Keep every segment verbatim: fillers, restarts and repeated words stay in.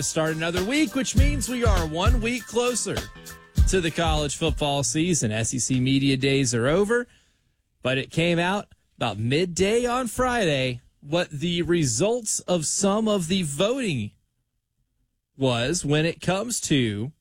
Start another week, which means we are one week closer to the college football season. S E C media days are over, but it came out about midday on Friday what the results of some of the voting was when it comes to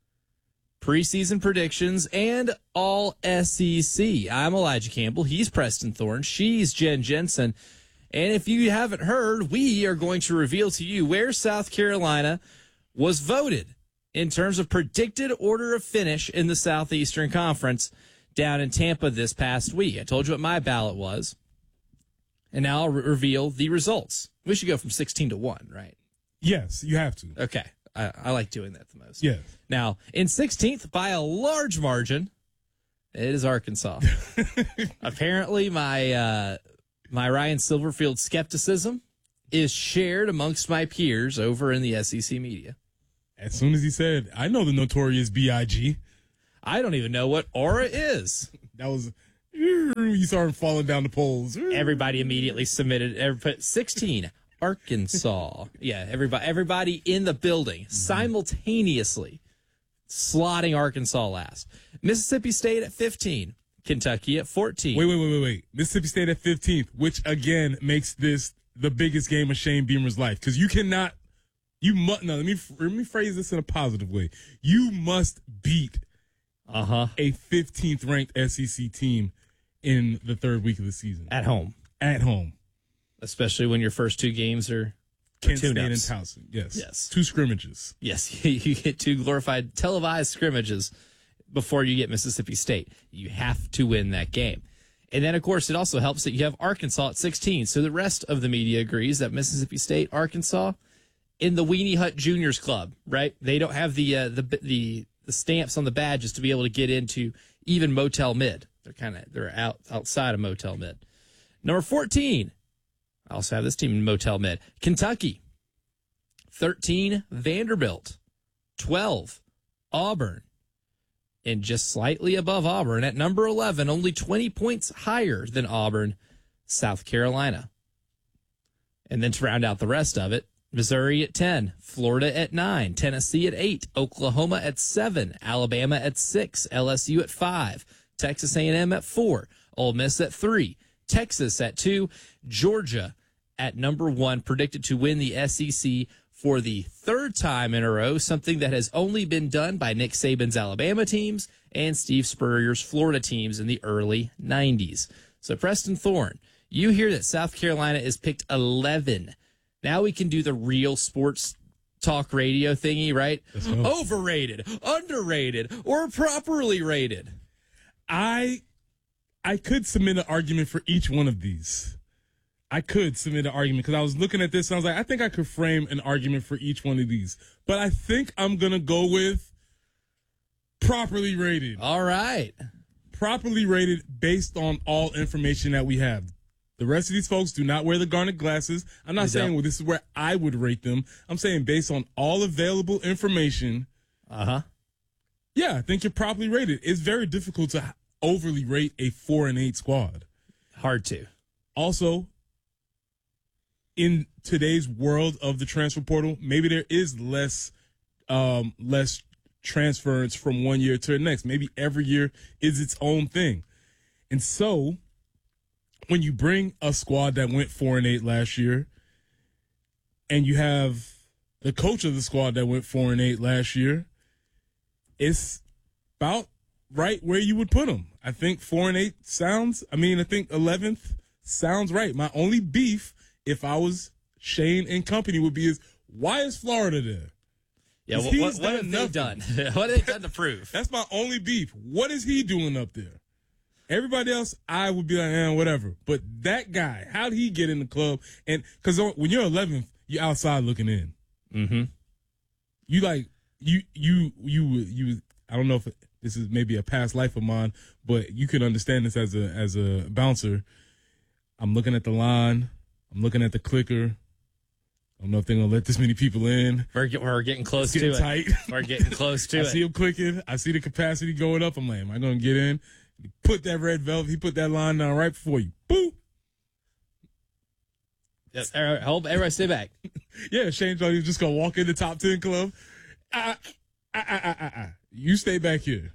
preseason predictions and all S E C. I'm Elijah Campbell. He's Preston Thorne. She's Jen Jensen. And if you haven't heard, we are going to reveal to you where South Carolina was voted in terms of predicted order of finish in the Southeastern Conference down in Tampa this past week. I told you what my ballot was, and now I'll re- reveal the results. We should go from sixteen to one, right? Yes, you have to. Okay. I, I like doing that the most. Yes. Now, in sixteenth, by a large margin, it is Arkansas. Apparently, my... Uh, My Ryan Silverfield skepticism is shared amongst my peers over in the S E C media. As soon as he said, I know the notorious B I G. I don't even know what aura is. That was, you saw him falling down the poles. Everybody immediately submitted, every, put sixteen, Arkansas. Yeah, everybody, everybody in the building mm-hmm. simultaneously slotting Arkansas last. Mississippi State at fifteen. Kentucky at fourteen. Wait, wait, wait, wait, wait. Mississippi State at fifteenth, which again makes this the biggest game of Shane Beamer's life. Because you cannot, you must, no, let me, let me phrase this in a positive way. You must beat uh-huh. a fifteenth ranked S E C team in the third week of the season. At home. At home. Especially when your first two games are Kent State and Towson. Yes. Yes. Two scrimmages. Yes. You get two glorified televised scrimmages before you get Mississippi State. You have to win that game. And then, of course, it also helps that you have Arkansas at sixteen. So the rest of the media agrees that Mississippi State, Arkansas, in the Weenie Hut Juniors Club, right? They don't have the uh, the the the stamps on the badges to be able to get into even Motel Mid. They're kind of they're out outside of Motel Mid. Number fourteen. I also have this team in Motel Mid. Kentucky. thirteen, Vanderbilt. twelve, Auburn. And just slightly above Auburn at number eleven, only twenty points higher than Auburn, South Carolina. And then to round out the rest of it, Missouri at ten, Florida at nine, Tennessee at eight, Oklahoma at seven, Alabama at six, L S U at five, Texas A and M at four, Ole Miss at three, Texas at two, Georgia at number one, predicted to win the S E C for the third time in a row, something that has only been done by Nick Saban's Alabama teams and Steve Spurrier's Florida teams in the early nineties. So, Preston Thorne, you hear that South Carolina is picked eleven. Now we can do the real sports talk radio thingy, right? Overrated, underrated, or properly rated. I I could submit an argument for each one of these. I could submit an argument because I was looking at this and I was like, I think I could frame an argument for each one of these. But I think I'm going to go with properly rated. All right. Properly rated based on all information that we have. The rest of these folks do not wear the garnet glasses. I'm not They saying, don't. well, this is where I would rate them. I'm saying based on all available information. Uh-huh. Yeah, I think you're properly rated. It's very difficult to overly rate a four and eight squad. Hard to. Also, in today's world of the transfer portal, maybe there is less, um, less transference from one year to the next. Maybe every year is its own thing. And so when you bring a squad that went four and eight last year and you have the coach of the squad that went four and eight last year, it's about right where you would put them. I think four and eight sounds, I mean, I think eleventh sounds right. My only beef, if I was Shane and company, would be is, why is Florida there? Yeah, what, what, what have they done? What have they done to prove? That's my only beef. What is he doing up there? Everybody else, I would be like, eh, whatever. But that guy, how did he get in the club? And because when you're eleventh, you're outside looking in. Mm-hmm. You like, you, you, you, you, I don't know if this is maybe a past life of mine, but you can understand this as a, as a bouncer. I'm looking at the line. I'm looking at the clicker. I don't know if they're going to let this many people in. We're, get, we're getting close it's to getting it. tight. We're getting close to I it. I see him clicking. I see the capacity going up. I'm like, am I going to get in? He put that red velvet. He put that line down right before you. Boop. Yes, all right, hold, everybody stay back. Yeah, Shane thought he was just gonna walk in the top ten club. Ah, ah, ah, ah, ah, ah. You stay back here.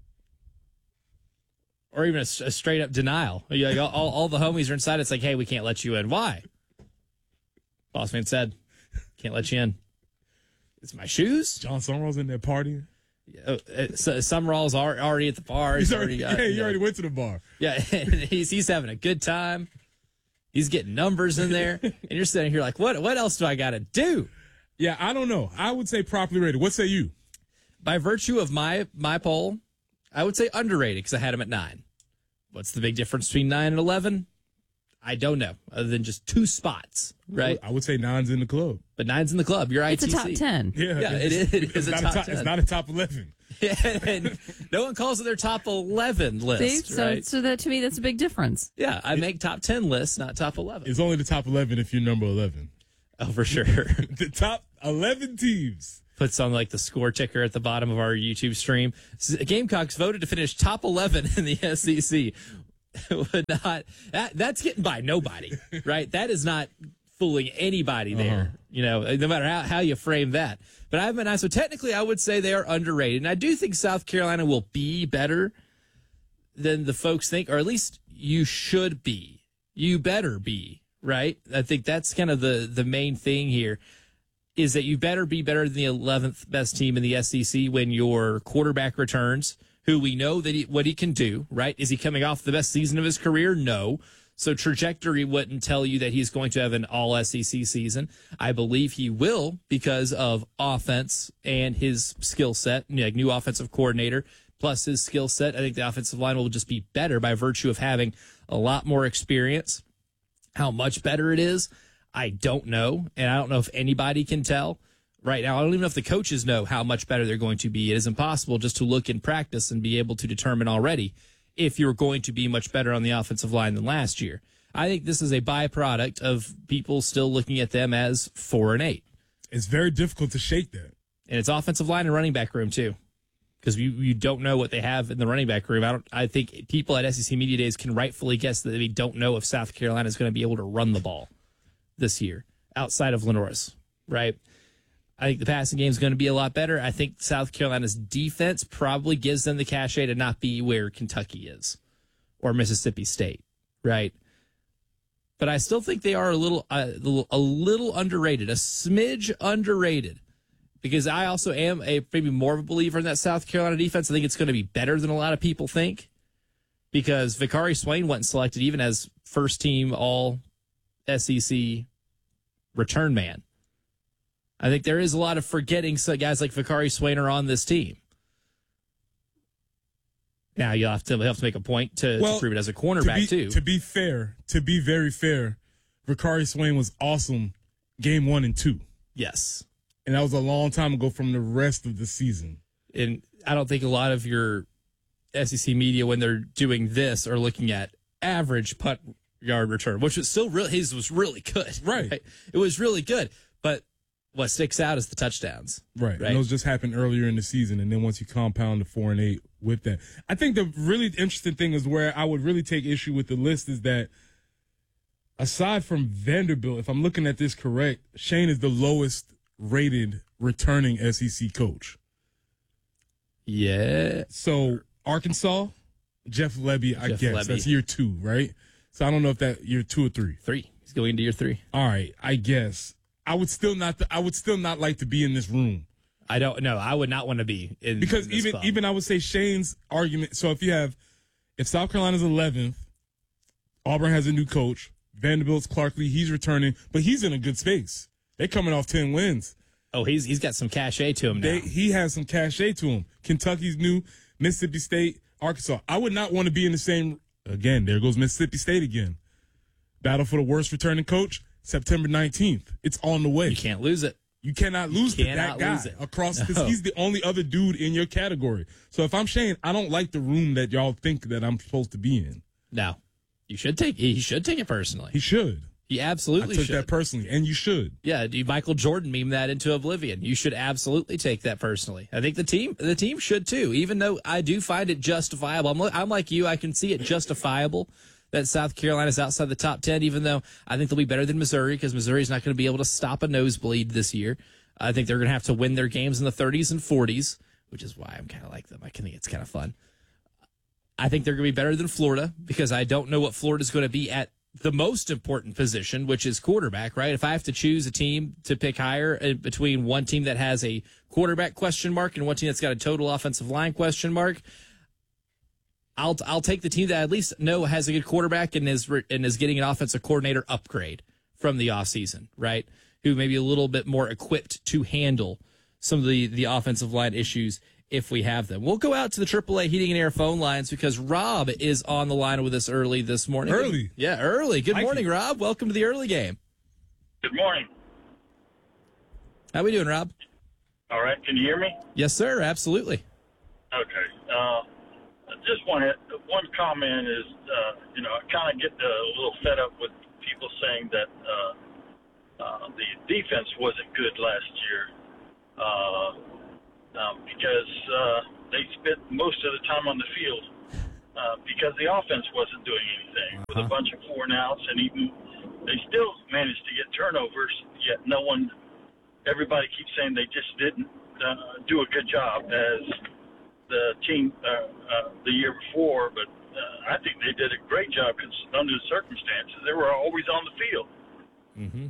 Or even a, a straight up denial. You know, all, all the homies are inside. It's like, hey, we can't let you in. Why? Boss man said, can't let you in. It's my shoes. John Summerall's in there partying. Uh, so Summerall's are already at the bar. He's He's already, already, uh, yeah, he you know, already went to the bar. yeah, and he's he's having a good time. He's getting numbers in there, and you're sitting here like, what? What else do I got to do? Yeah, I don't know. I would say properly rated. What say you? By virtue of my my poll, I would say underrated because I had him at nine. What's the big difference between nine and eleven? I don't know, other than just two spots, right? I would say nine's in the club. But nine's in the club. You're It's I T C. a top ten. Yeah, Yeah, it is. It is it's a not top a top, ten. It's not a top eleven. And no one calls it their top eleven See? list, So, right? so that to me, that's a big difference. Yeah, I make top ten lists, not top eleven. It's only the top eleven if you're number eleven. Oh, for sure. The top eleven teams. Puts on like the score ticker at the bottom of our YouTube stream. S- Gamecocks voted to finish top eleven in the S E C. Would not that that's getting by nobody, right? That is not fooling anybody there. Uh-huh. You know, no matter how, how you frame that. But I've been so technically I would say they are underrated. And I do think South Carolina will be better than the folks think, or at least you should be. You better be, right? I think that's kind of the the main thing here. Is that you better be better than the eleventh best team in the S E C when your quarterback returns, who we know that he, what he can do, right? Is he coming off the best season of his career? No. So trajectory wouldn't tell you that he's going to have an all S E C season. I believe he will because of offense and his skill set, you know, like new offensive coordinator, plus his skill set. I think the offensive line will just be better by virtue of having a lot more experience. How much better it is, I don't know, and I don't know if anybody can tell right now. I don't even know if the coaches know how much better they're going to be. It is impossible just to look in practice and be able to determine already if you're going to be much better on the offensive line than last year. I think this is a byproduct of people still looking at them as four and eight. It's very difficult to shake that. And it's offensive line and running back room too, because you, you don't know what they have in the running back room. I don't. I think people at S E C Media Days can rightfully guess that they don't know if South Carolina is going to be able to run the ball this year outside of Lenore's, right? I think the passing game is going to be a lot better. I think South Carolina's defense probably gives them the cachet to not be where Kentucky is or Mississippi State, right? But I still think they are a little, uh, a little, a little underrated, a smidge underrated, because I also am a maybe more of a believer in that South Carolina defense. I think it's going to be better than a lot of people think, because Vicari Swain wasn't selected even as first team all S E C return man. I think there is a lot of forgetting so guys like Vicari Swain are on this team. Now you'll have to have to make a point to, Well, to prove it as a cornerback to be, too. To be fair, to be very fair, Vicari Swain was awesome game one and two. Yes. And that was a long time ago from the rest of the season. And I don't think a lot of your S E C media, when they're doing this, are looking at average punt yard return, which was still really, his was really good. Right. right? It was really good. But what sticks out is the touchdowns. Right. Right. And those just happened earlier in the season. And then once you compound the four and eight with that, I think the really interesting thing is where I would really take issue with the list is that aside from Vanderbilt, if I'm looking at this correct, Shane is the lowest rated returning S E C coach. Yeah. So Arkansas, Jeff Lebby, I Jeff guess Lebby. that's year two, right? So I don't know if that year two or three. Three. He's going into year three. All right, I guess I would still not. I would still not like to be in this room I don't know. I would not want to be in because in this even club. even I would say Shane's argument. So if you have, if South Carolina's eleventh, Auburn has a new coach, Vanderbilt's Clark Lee, he's returning, but he's in a good space. They're coming off ten wins. Oh, he's he's got some cachet to him now. They, he has some cachet to him. Kentucky's new, Mississippi State, Arkansas. I would not want to be in the same. Again, there goes Mississippi State again. Battle for the worst returning coach, September nineteenth. It's on the way. You can't lose it. You cannot lose You to that cannot guy lose it. across because No. he's the only other dude in your category. So if I'm Shane, I don't like the room that y'all think that I'm supposed to be in. No, you should take. He should take it personally. He should. He I absolutely took should. that personally, and you should. Yeah, do Michael Jordan meme that into oblivion. You should absolutely take that personally. I think the team, the team should too. Even though I do find it justifiable, I'm, I'm like you. I can see it justifiable that South Carolina's outside the top ten, even though I think they'll be better than Missouri because Missouri's not going to be able to stop a nosebleed this year. I think they're going to have to win their games in the thirties and forties, which is why I'm kind of like them. I think it's kind of fun. I think they're going to be better than Florida because I don't know what Florida's going to be at the most important position, which is quarterback, right? If I have to choose a team to pick higher between one team that has a quarterback question mark and one team that's got a total offensive line question mark, I'll I'll take the team that I at least know has a good quarterback and is and is getting an offensive coordinator upgrade from the offseason, right? Who may be a little bit more equipped to handle some of the, the offensive line issues if we have them. We'll go out to the triple A Heating and Air phone lines because Rob is on the line with us early this morning. Early? Yeah, early. Good Thank morning, you. Rob. Welcome to the early game. Good morning. How we doing, Rob? All right. Can you hear me? Yes, sir. Absolutely. Okay. Uh, just one one comment is, uh, you know, I kind of get a little fed up with people saying that uh, uh, the defense wasn't good last year uh, um, because uh, they spent most of the time on the field uh, because the offense wasn't doing anything with a bunch of four and outs, and even they still managed to get turnovers. Yet no one, everybody keeps saying they just didn't uh, do a good job as the team uh, uh, the year before, but uh, I think they did a great job because under the circumstances, they were always on the field. Mm-hmm.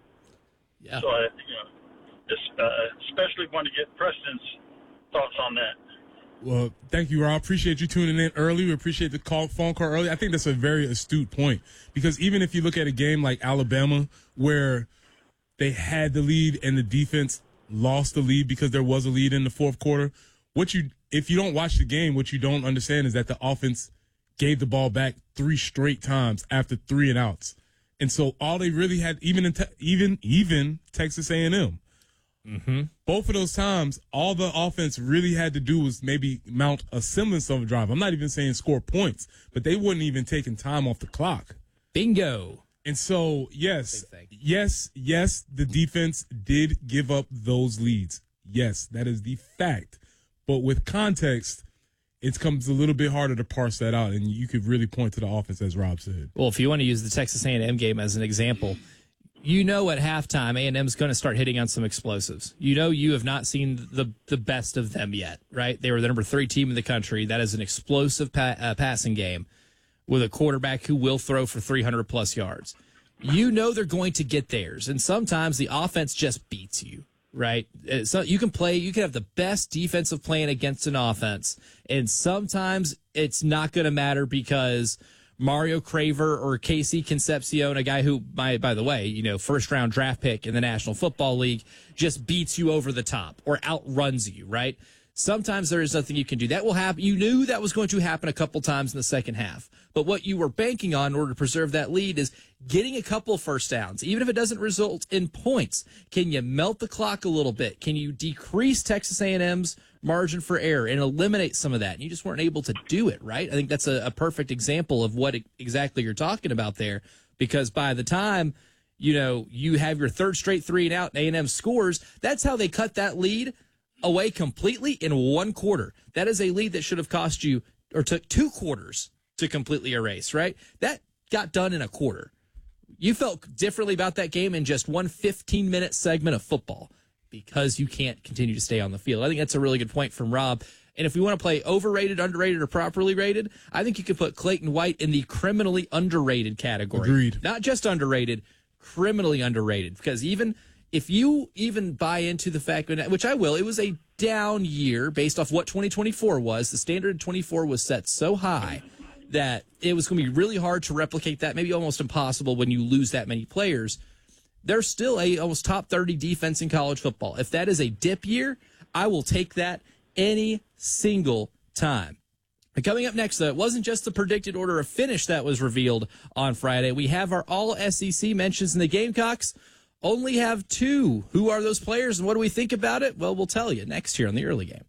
Yeah. So, I, you know, just, uh, especially want to get Preston's thoughts on that. Well, thank you, Rob. Appreciate you tuning in early. We appreciate the call, phone call early. I think that's a very astute point because even if you look at a game like Alabama where they had the lead and the defense lost the lead because there was a lead in the fourth quarter, what you if you don't watch the game, what you don't understand is that the offense gave the ball back three straight times after three and outs. And so all they really had, even in te- even even Texas A and M, mm-hmm. both of those times, all the offense really had to do was maybe mount a semblance of a drive. I'm not even saying score points, but they wouldn't even taking time off the clock. Bingo. And so, yes, yes, yes, the defense did give up those leads. Yes, that is the fact. But with context, it comes a little bit harder to parse that out, and you could really point to the offense, as Rob said. Well, if you want to use the Texas A and M game as an example, you know at halftime A and M is going to start hitting on some explosives. You know you have not seen the the best of them yet, right? They were the number three team in the country. That is an explosive pa- uh, passing game with a quarterback who will throw for three hundred plus yards. You know they're going to get theirs, and sometimes the offense just beats you. Right. So you can play, you can have the best defensive plan against an offense. And sometimes it's not going to matter because Mario Craver or Casey Concepcion, a guy who, by, by the way, you know, first round draft pick in the National Football League, just beats you over the top or outruns you. Right. Sometimes there is nothing you can do. That will happen. You knew that was going to happen a couple times in the second half. But what you were banking on in order to preserve that lead is getting a couple first downs, even if it doesn't result in points. Can you melt the clock a little bit? Can you decrease Texas A and M's margin for error and eliminate some of that? And you just weren't able to do it, right? I think that's a, a perfect example of what exactly you're talking about there, because by the time, you know, you have your third straight three and out and A and M scores, that's how they cut that lead away completely in one quarter. That is a lead that should have cost you or took two quarters to completely erase, right? That got done in a quarter. You felt differently about that game in just one fifteen-minute segment of football because you can't continue to stay on the field. I think that's a really good point from Rob. And if we want to play overrated, underrated, or properly rated, I think you could put Clayton White in the criminally underrated category. Agreed. Not just underrated, criminally underrated. Because even if you even buy into the fact, which I will, it was a down year based off what twenty twenty-four was. The standard in twenty-four was set so high that it was going to be really hard to replicate that, maybe almost impossible when you lose that many players. There's still a almost top thirty defense in college football. If that is a dip year, I will take that any single time. And coming up next, though, it wasn't just the predicted order of finish that was revealed on Friday. We have our all S E C mentions, and the Gamecocks only have two. Who are those players, and what do we think about it? Well, we'll tell you next here on the early game.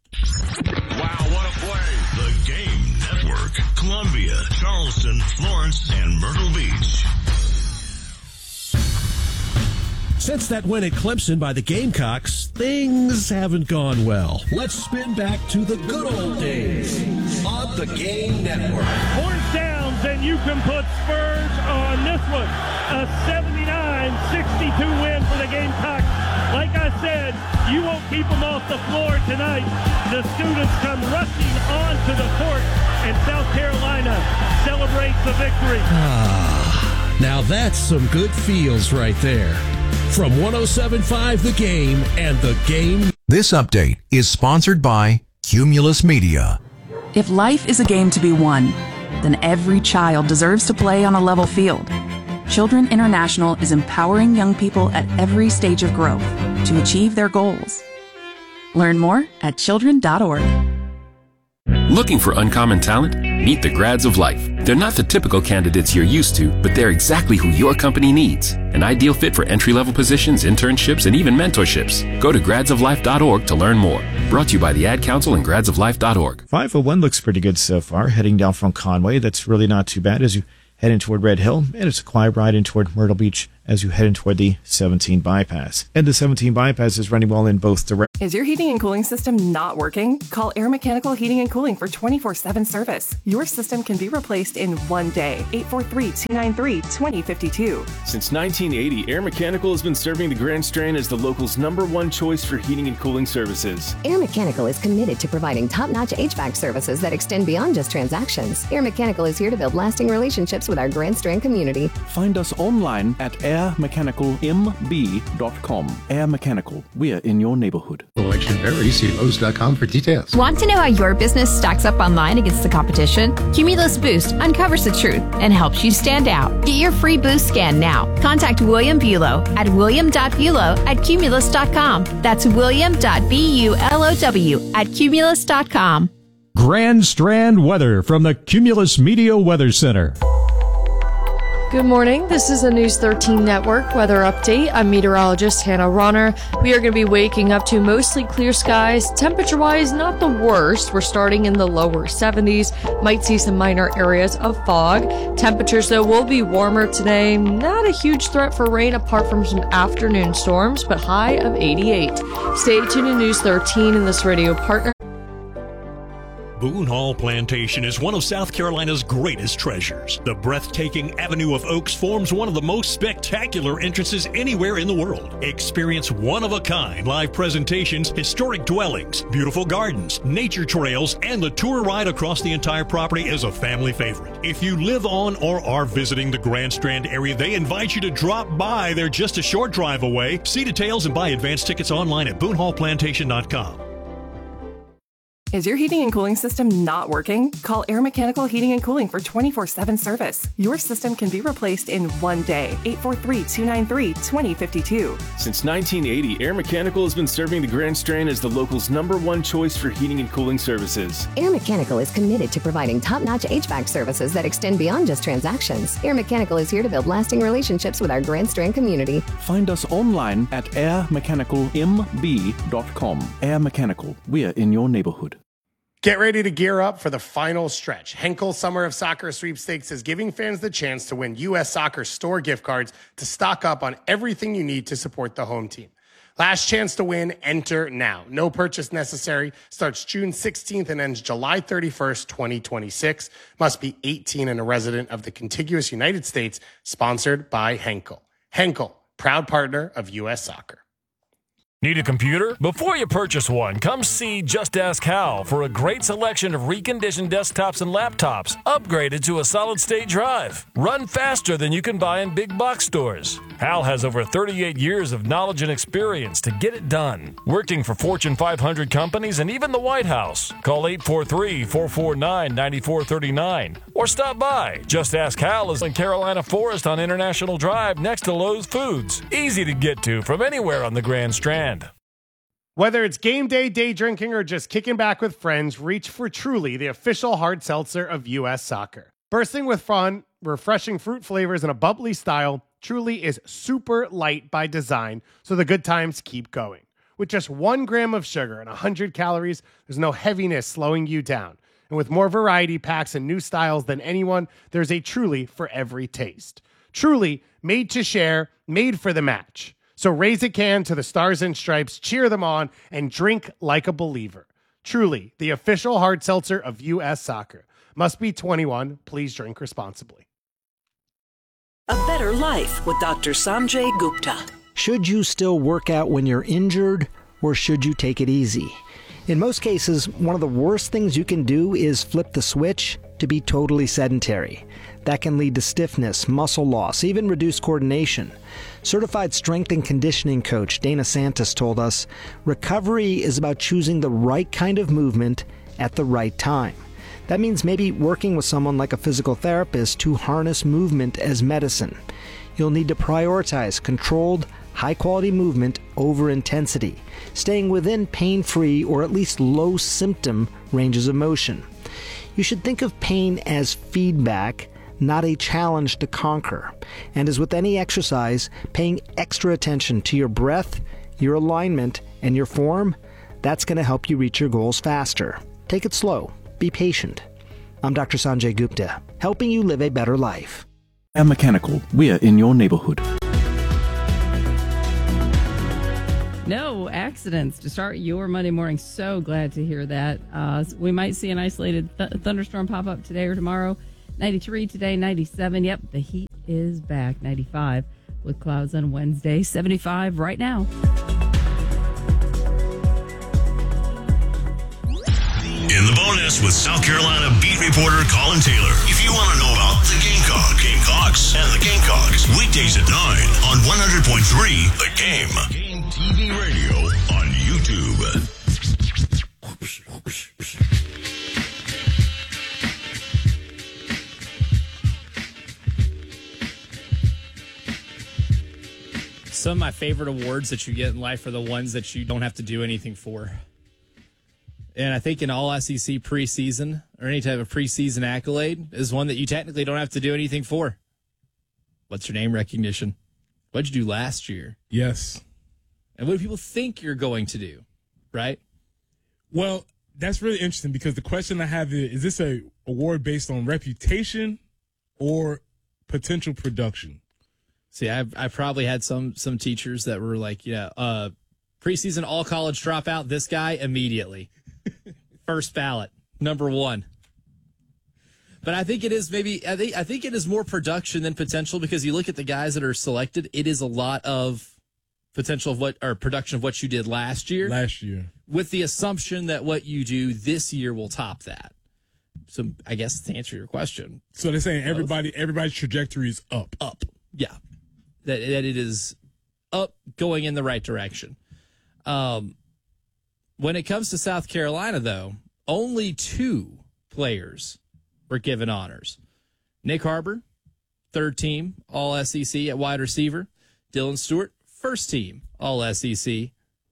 Wow, what a play. The Game Network. Columbia, Charleston, Florence, and Myrtle Beach. Since that win at Clemson by the Gamecocks, things haven't gone well. Let's spin back to the good old days on the Game Network. Fourth downs, and you can put Spurs on this one. A seventy-nine sixty-two win for the Gamecocks. Like I said, you won't keep them off the floor tonight. The students come rushing onto the court, and South Carolina celebrates the victory. Ah, now that's some good feels right there. From one oh seven point five The Game and The Game. This update is sponsored by Cumulus Media. If life is a game to be won, then every child deserves to play on a level field. Children International is empowering young people at every stage of growth to achieve their goals. Learn more at children dot org. Looking for uncommon talent? Meet the Grads of Life. They're not the typical candidates you're used to, but they're exactly who your company needs. An ideal fit for entry-level positions, internships, and even mentorships. Go to grads of life dot org to learn more. Brought to you by the Ad Council and grads of life dot org. five oh one looks pretty good so far. Heading down from Conway, that's really not too bad as you head in toward Red Hill, and it's a quiet ride in toward Myrtle Beach as you head in toward the seventeen bypass. And the seventeen bypass is running well in both directions. Is your heating and cooling system not working? Call Air Mechanical Heating and Cooling for twenty-four seven service. Your system can be replaced in one day. eight four three, two nine three, two zero five two. Since nineteen eighty, Air Mechanical has been serving the Grand Strand as the local's number one choice for heating and cooling services. Air Mechanical is committed to providing top-notch H V A C services that extend beyond just transactions. Air Mechanical is here to build lasting relationships with our Grand Strand community. Find us online at air mechanical m b dot com. Air Mechanical, we're in your neighborhood. Election varies. See Lowe's dot com for details. Want to know how your business stacks up online against the competition? Cumulus Boost uncovers the truth and helps you stand out. Get your free boost scan now. Contact William Bulow at william dot bulow at cumulus dot com. That's william dot bulow at cumulus dot com. Grand Strand weather from the Cumulus Media Weather Center. Good morning. This is a News thirteen Network weather update. I'm meteorologist Hannah Ronner. We are going to be waking up to mostly clear skies. Temperature-wise, not the worst. We're starting in the lower seventies. Might see some minor areas of fog. Temperatures, though, will be warmer today. Not a huge threat for rain apart from some afternoon storms, but high of eighty-eight. Stay tuned to News thirteen and this radio partner. Boone Hall Plantation is one of South Carolina's greatest treasures. The breathtaking Avenue of Oaks forms one of the most spectacular entrances anywhere in the world. Experience one-of-a-kind live presentations, historic dwellings, beautiful gardens, nature trails, and the tour ride across the entire property is a family favorite. If you live on or are visiting the Grand Strand area, they invite you to drop by. They're just a short drive away. See details and buy advance tickets online at boone hall plantation dot com. Is your heating and cooling system not working? Call Air Mechanical Heating and Cooling for twenty-four seven service. Your system can be replaced in one day. eight four three, two nine three, two zero five two. Since nineteen eighty, Air Mechanical has been serving the Grand Strand as the local's number one choice for heating and cooling services. Air Mechanical is committed to providing top-notch H V A C services that extend beyond just transactions. Air Mechanical is here to build lasting relationships with our Grand Strand community. Find us online at air mechanical m b dot com. Air Mechanical, we're in your neighborhood. Get ready to gear up for the final stretch. Henkel Summer of Soccer Sweepstakes is giving fans the chance to win U S Soccer store gift cards to stock up on everything you need to support the home team. Last chance to win, enter now. No purchase necessary. Starts June sixteenth and ends July thirty-first, twenty twenty-six. Must be eighteen and a resident of the contiguous United States. Sponsored by Henkel. Henkel, proud partner of U S Soccer. Need a computer? Before you purchase one, come see Just Ask Hal for a great selection of reconditioned desktops and laptops, upgraded to a solid-state drive. Run faster than you can buy in big box stores. Hal has over thirty-eight years of knowledge and experience to get it done. Working for Fortune five hundred companies and even the White House. Call eight four three, four four nine, nine four three nine or stop by. Just Ask Hal is in Carolina Forest on International Drive next to Lowe's Foods. Easy to get to from anywhere on the Grand Strand. Whether it's game day, day drinking, or just kicking back with friends, reach for Truly, the official hard seltzer of U S Soccer. Bursting with fun, refreshing fruit flavors, and a bubbly style, Truly is super light by design, so the good times keep going. With just one gram of sugar and one hundred calories, there's no heaviness slowing you down. And with more variety packs and new styles than anyone, there's a Truly for every taste. Truly, made to share, made for the match. So raise a can to the Stars and Stripes, cheer them on, and drink like a believer. Truly, the official hard seltzer of U S Soccer. Must be twenty-one. Please drink responsibly. A better life with Doctor Sanjay Gupta. Should you still work out when you're injured, or should you take it easy? In most cases, one of the worst things you can do is flip the switch to be totally sedentary. That can lead to stiffness, muscle loss, even reduced coordination. Certified strength and conditioning coach Dana Santos told us, recovery is about choosing the right kind of movement at the right time. That means maybe working with someone like a physical therapist to harness movement as medicine. You'll need to prioritize controlled, high-quality movement over intensity, staying within pain-free or at least low-symptom ranges of motion. You should think of pain as feedback, not a challenge to conquer. And as with any exercise, paying extra attention to your breath, your alignment, and your form, that's going to help you reach your goals faster. Take it slow. Be patient. I'm Doctor Sanjay Gupta, helping you live a better life. Air Mechanical, we're in your neighborhood. No accidents to start your Monday morning. So glad to hear that. Uh, we might see an isolated th- thunderstorm pop up today or tomorrow. ninety-three today, ninety-seven. Yep, the heat is back. ninety-five with clouds on Wednesday. seventy-five right now. In the bonus with South Carolina beat reporter Colin Taylor. If you want to know about the Gamecock, Gamecocks, and the Gamecocks, weekdays at nine on one hundred point three The Game. Game T V radio on YouTube. Some of my favorite awards that you get in life are the ones that you don't have to do anything for. And I think an all S E C preseason or any type of preseason accolade is one that you technically don't have to do anything for. What's your name recognition? What'd you do last year? Yes. And what do people think you're going to do, right? Well, that's really interesting because the question I have is, is this a award based on reputation or potential production? See, I I probably had some some teachers that were like, yeah, uh, preseason all college dropout, this guy immediately. First ballot, number one. But I think it is maybe I think I think it is more production than potential because you look at the guys that are selected, it is a lot of potential of what or production of what you did last year. Last year. With the assumption that what you do this year will top that. So I guess to answer your question. So they're saying everybody everybody's trajectory is up. Up. Yeah. That that it is up, going in the right direction. Um When it comes to South Carolina, though, only two players were given honors. Nick Harbor, third team All S E C at wide receiver. Dylan Stewart, first team All S E C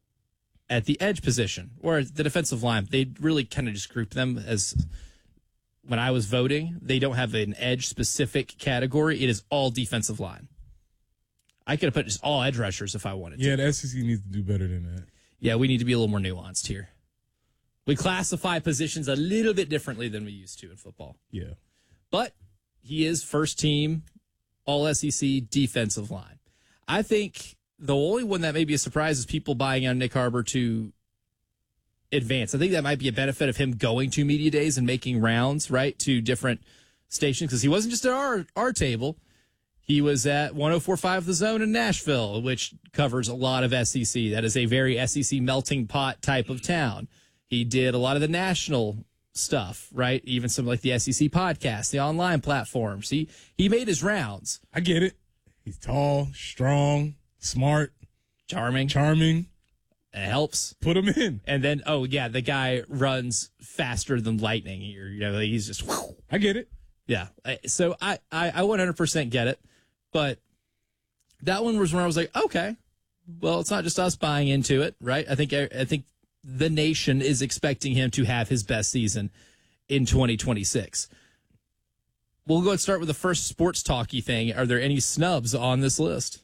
at the edge position, or the defensive line. They really kind of just group them as, when I was voting, they don't have an edge-specific category. It is all defensive line. I could have put just all edge rushers if I wanted to. Yeah, the S E C needs to do better than that. Yeah, we need to be a little more nuanced here. We classify positions a little bit differently than we used to in football. Yeah. But he is first team All S E C defensive line. I think the only one that may be a surprise is people buying on Nick Harbor to advance. I think that might be a benefit of him going to media days and making rounds, right, to different stations, because he wasn't just at our, our table. He was at one oh four point five The Zone in Nashville, which covers a lot of S E C. That is a very S E C melting pot type of town. He did a lot of the national stuff, right? Even some like the S E C podcast, the online platforms. He he made his rounds. I get it. He's tall, strong, smart, charming. Charming. It helps. Put him in. And then, oh, yeah, the guy runs faster than lightning here. You know, he's just... Whoosh. I get it. Yeah. So I, I, I one hundred percent get it. But that one was when I was like, okay, well, it's not just us buying into it, right? I think I think the nation is expecting him to have his best season in twenty twenty-six. We'll go and start with the first sports talky thing. Are there any snubs on this list?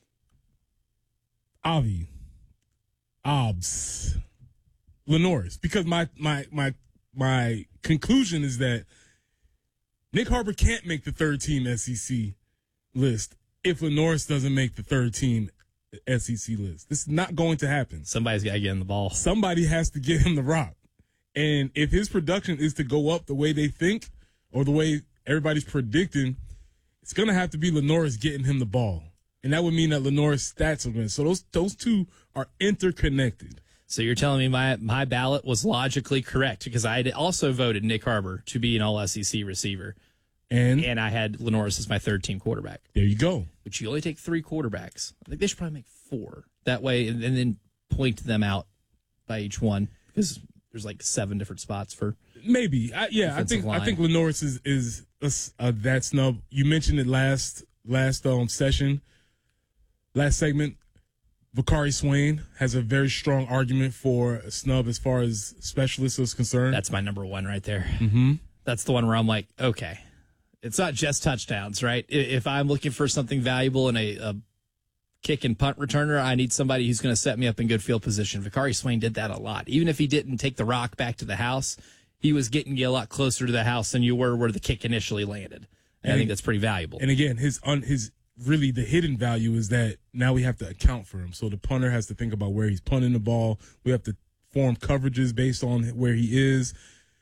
Avi. Obs. Lenoris. Because my my my my conclusion is that Nick Harbor can't make the third team S E C list if Lenoris doesn't make the third team S E C list. This is not going to happen. Somebody's got to get him the ball. Somebody has to get him the rock. And if his production is to go up the way they think or the way everybody's predicting, it's going to have to be Lenoris getting him the ball. And that would mean that Lenoris' stats are going to. So those those two are interconnected. So you're telling me my, my ballot was logically correct because I had also voted Nick Harbor to be an all S E C receiver. And and I had Lenoris as my third team quarterback. There you go. But you only take three quarterbacks. I think they should probably make four. That way, and, and then point them out by each one because there's like seven different spots for maybe. I, yeah, I think line. I think Lenoris is is a, a, that snub. You mentioned it last last um session, last segment. Vakari Swain has a very strong argument for a snub as far as specialists is concerned. That's my number one right there. Mm-hmm. That's the one where I'm like, okay, it's not just touchdowns, right? If I'm looking for something valuable in a, a kick and punt returner, I need somebody who's going to set me up in good field position. Vakari Swain did that a lot. Even if he didn't take the rock back to the house, he was getting you a lot closer to the house than you were where the kick initially landed. And, and I think that's pretty valuable. And again, his un, his really the hidden value is that now we have to account for him. So the punter has to think about where he's punting the ball. We have to form coverages based on where he is.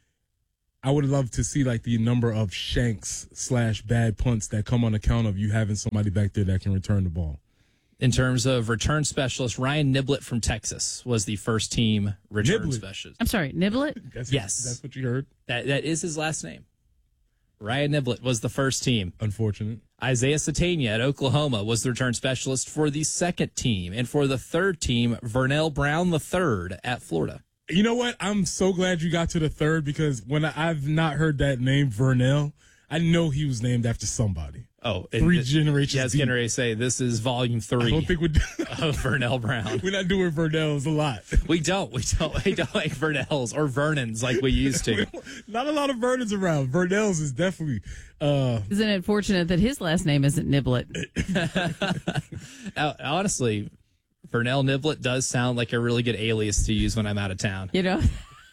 I would love to see like the number of shanks slash bad punts that come on account of you having somebody back there that can return the ball. In terms of return specialist, Ryan Niblett from Texas was the first team return Niblett. specialist. I'm sorry, Niblett? That's, yes. That's what you heard? That That is his last name. Ryan Niblett was the first team. Unfortunate. Isaiah Satania at Oklahoma was the return specialist for the second team. And for the third team, Vernell Brown the third at Florida. You know what? I'm so glad you got to the third because when I, I've not heard that name, Vernell, I know he was named after somebody. Oh, three generations. Yeah, I was getting ready to say this is volume three. I don't think we're of Vernell Brown. We're not doing Vernells a lot. We don't. We don't. We don't like Vernells or Vernons like we used to. Not a lot of Vernons around. Vernells is definitely. Uh, Isn't it fortunate that his last name isn't Niblett? Honestly, Vernell Niblett does sound like a really good alias to use when I'm out of town. You know,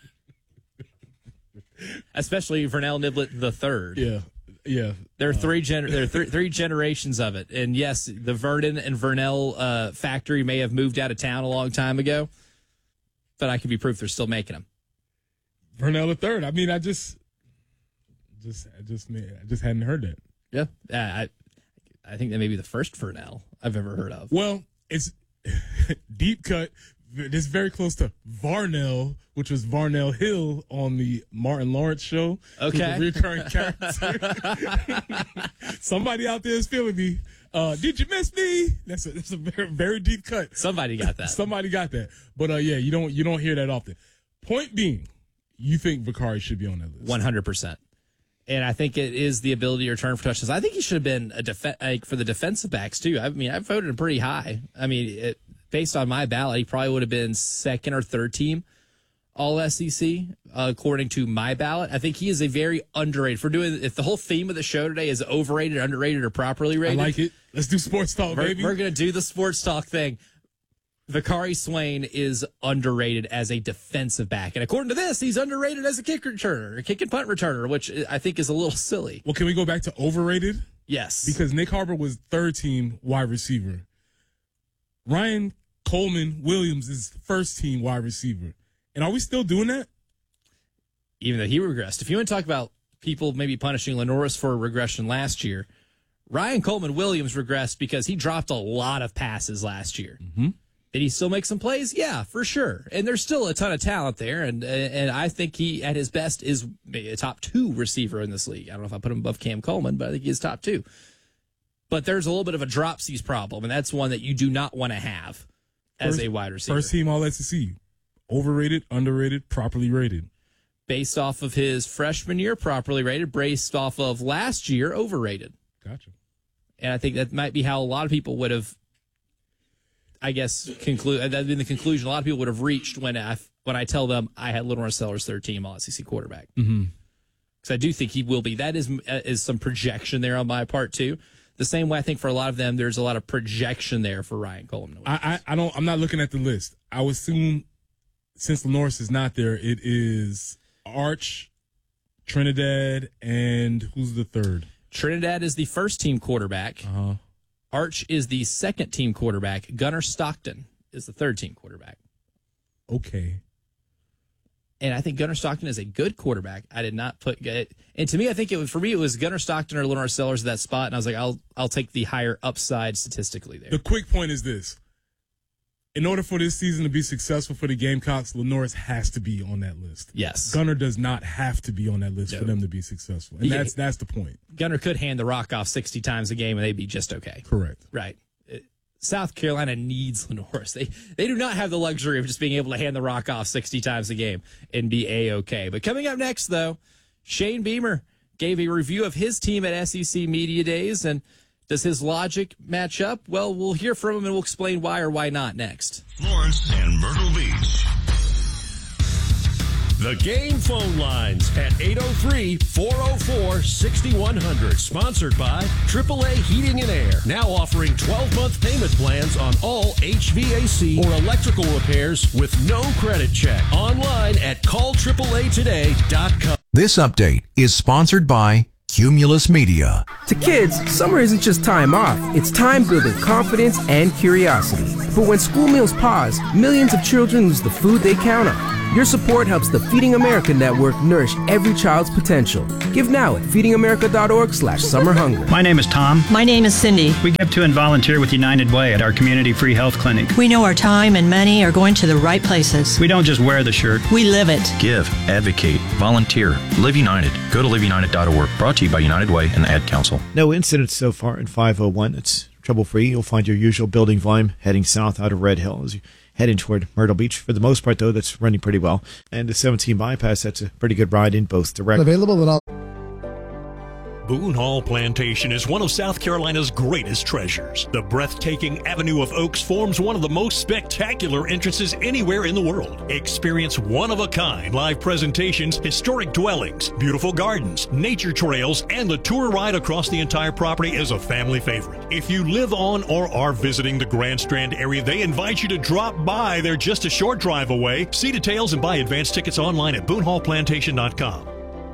especially Vernell Niblett the third. Yeah. Yeah, there are three gener- there are th- three generations of it, and yes, the Vernon and Vernell uh, factory may have moved out of town a long time ago, but I can be proof they're still making them. Vernell the third. I mean, I just, just, I just, I just hadn't heard that. Yeah, uh, I, I think that may be the first Vernell I've ever heard of. Well, it's deep cut. It's very close to Varnell, which was Varnell Hill on the Martin Lawrence show. Okay. Who's a recurring character. Somebody out there is feeling me. Uh, did you miss me? That's a, that's a very, very deep cut. Somebody got that. Somebody got that. But uh, yeah, you don't you don't hear that often. Point being, you think Vakari should be on that list? One hundred percent. And I think it is the ability to return for touchdowns. I think he should have been a def- like for the defensive backs too. I mean, I voted him pretty high. I mean, it, based on my ballot, he probably would have been second or third team all S E C, uh, according to my ballot. I think he is a very underrated. If we're doing, if the whole theme of the show today is overrated, underrated, or properly rated, I like it. Let's do sports talk, we're, baby. We're going to do the sports talk thing. Vakari Swain is underrated as a defensive back. And according to this, he's underrated as a kick returner, a kick and punt returner, which I think is a little silly. Well, can we go back to overrated? Yes. Because Nick Harbor was third team wide receiver. Ryan Coleman Williams is first team wide receiver. And are we still doing that? Even though he regressed. If you want to talk about people maybe punishing Lenoris for regression last year, Ryan Coleman Williams regressed because he dropped a lot of passes last year. Mm-hmm. Did he still make some plays? Yeah, for sure. And there's still a ton of talent there. And and I think he, at his best, is a top two receiver in this league. I don't know if I put him above Cam Coleman, but I think he's top two. But there's a little bit of a dropsies problem, and that's one that you do not want to have as first, a wide receiver. First team all S E C. Overrated, underrated, properly rated. Based off of his freshman year, properly rated. Based off of last year, overrated. Gotcha. And I think that might be how a lot of people would have, I guess, conclude. That'd been the conclusion a lot of people would have reached when I when I tell them I had Little Sellers third team all S E C quarterback. Because mm-hmm. I do think he will be. That is is some projection there on my part too. The same way I think for a lot of them, there's a lot of projection there for Ryan Coleman. I, I I don't. I'm not looking at the list. I would assume since Lenoris is not there, it is Arch, Trinidad, and who's the third? Trinidad is the first team quarterback. Uh-huh. Arch is the second team quarterback. Gunnar Stockton is the third team quarterback. Okay. And I think Gunnar Stockton is a good quarterback. I did not put it. And to me, I think it was, for me, it was Gunnar Stockton or Lenore Sellers at that spot. And I was like, I'll I'll take the higher upside statistically there. The quick point is this. In order for this season to be successful for the Gamecocks, Lenore's has to be on that list. Yes. Gunnar does not have to be on that list No. for them to be successful. And Yeah. that's that's the point. Gunnar could hand the rock off sixty times a game and they'd be just okay. Correct. Right. Uh, South Carolina needs Lenore's. They they do not have the luxury of just being able to hand the rock off sixty times a game and be A-okay. But coming up next, though, Shane Beamer gave a review of his team at S E C Media Days. And does his logic match up? Well, we'll hear from him and we'll explain why or why not next. Lawrence and Myrtle Beach. The game phone lines at eight oh three, four oh four, six one hundred. Sponsored by triple A Heating and Air. Now offering twelve-month payment plans on all H V A C or electrical repairs with no credit check. Online at call triple A today dot com. This update is sponsored by Cumulus Media. To kids, summer isn't just time off. It's time building confidence and curiosity. But when school meals pause, millions of children lose the food they count on. Your support helps the Feeding America Network nourish every child's potential. Give now at feeding america dot org slash summer hunger. My name is Tom. My name is Cindy. We give to and volunteer with United Way at our community free health clinic. We know our time and money are going to the right places. We don't just wear the shirt. We live it. Give, advocate, volunteer, Live United. Go to live united dot org. Brought to you by United Way and the Ad Council. No incidents so far in five oh one. It's trouble-free. You'll find your usual building volume heading south out of Red Hill as you heading toward Myrtle Beach. For the most part, though, that's running pretty well. And the seventeen bypass, that's a pretty good ride in both directions. Available at all. Boone Hall Plantation is one of South Carolina's greatest treasures. The breathtaking Avenue of Oaks forms one of the most spectacular entrances anywhere in the world. Experience one-of-a-kind live presentations, historic dwellings, beautiful gardens, nature trails, and the tour ride across the entire property is a family favorite. If you live on or are visiting the Grand Strand area, they invite you to drop by. They're just a short drive away. See details and buy advance tickets online at boone hall plantation dot com.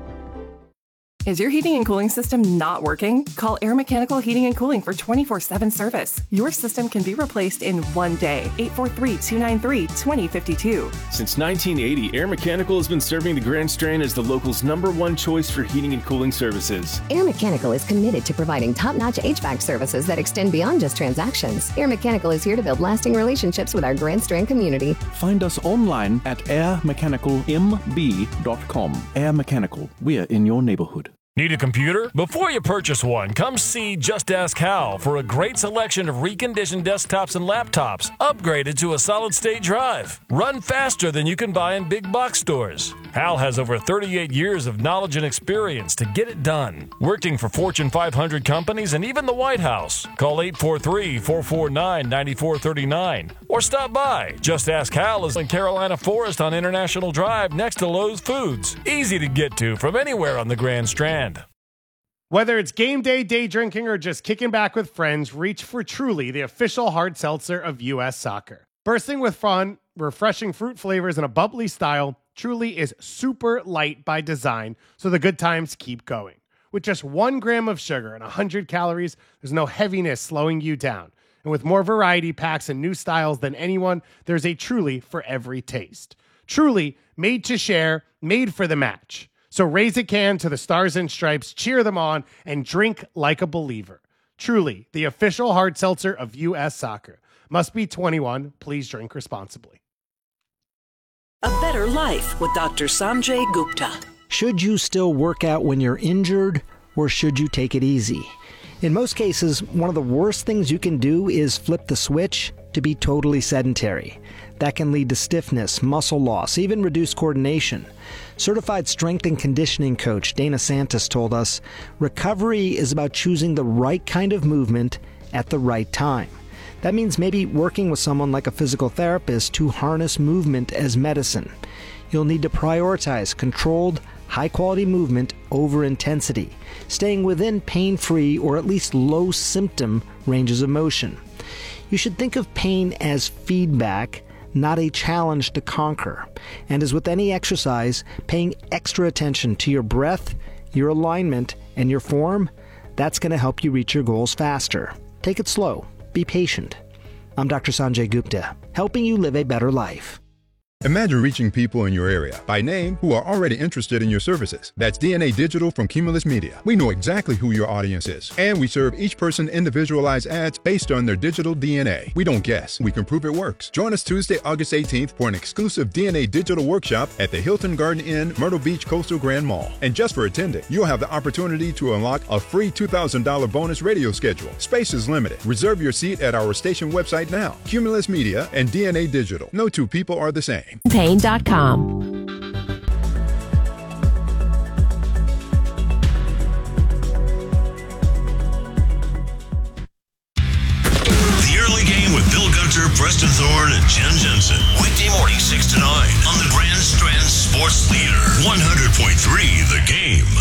Is your heating and cooling system not working? Call Air Mechanical Heating and Cooling for twenty-four seven service. Your system can be replaced in one day. eight four three, two nine three, two zero five two. Since nineteen eighty, Air Mechanical has been serving the Grand Strand as the local's number one choice for heating and cooling services. Air Mechanical is committed to providing top-notch H V A C services that extend beyond just transactions. Air Mechanical is here to build lasting relationships with our Grand Strand community. Find us online at air mechanical m b dot com. Air Mechanical, we're in your neighborhood. Need a computer? Before you purchase one, come see Just Ask Hal for a great selection of reconditioned desktops and laptops upgraded to a solid-state drive. Run faster than you can buy in big box stores. Hal has over thirty-eight years of knowledge and experience to get it done, working for Fortune five hundred companies and even the White House. Call eight four three, four four nine, nine four three nine or stop by. Just Ask Hal is in Carolina Forest on International Drive next to Lowe's Foods. Easy to get to from anywhere on the Grand Strand. Whether it's game day, day drinking, or just kicking back with friends, reach for Truly, the official hard seltzer of U S Soccer. Bursting with fun, refreshing fruit flavors, and a bubbly style, Truly is super light by design, so the good times keep going. With just one gram of sugar and one hundred calories, there's no heaviness slowing you down. And with more variety packs and new styles than anyone, there's a Truly for every taste. Truly, made to share, made for the match. So raise a can to the Stars and Stripes, cheer them on, and drink like a believer. Truly, the official hard seltzer of U S Soccer. Must be twenty-one. Please drink responsibly. A better life with Doctor Sanjay Gupta. Should you still work out when you're injured, or should you take it easy? In most cases, one of the worst things you can do is flip the switch to be totally sedentary. That can lead to stiffness, muscle loss, even reduced coordination. Certified strength and conditioning coach Dana Santos told us, recovery is about choosing the right kind of movement at the right time. That means maybe working with someone like a physical therapist to harness movement as medicine. You'll need to prioritize controlled, high-quality movement over intensity, staying within pain-free or at least low-symptom ranges of motion. You should think of pain as feedback, not a challenge to conquer. And as with any exercise, paying extra attention to your breath, your alignment, and your form, that's going to help you reach your goals faster. Take it slow. Be patient. I'm Doctor Sanjay Gupta, helping you live a better life. Imagine reaching people in your area by name who are already interested in your services. That's D N A Digital from Cumulus Media. We know exactly who your audience is, and we serve each person individualized ads based on their digital D N A. We don't guess, we can prove it works. Join us Tuesday, August eighteenth for an exclusive D N A Digital workshop at the Hilton Garden Inn, Myrtle Beach Coastal Grand Mall. And just for attending, you'll have the opportunity to unlock a free two thousand dollars bonus radio schedule. Space is limited. Reserve your seat at our station website now. Cumulus Media and D N A Digital. No two people are the same. Pain dot com. The Early Game with Bill Gunter, Preston Thorne, and Jen Jensen. Weekday morning, six to nine on the Grand Strand Sports Leader, one hundred point three The Game.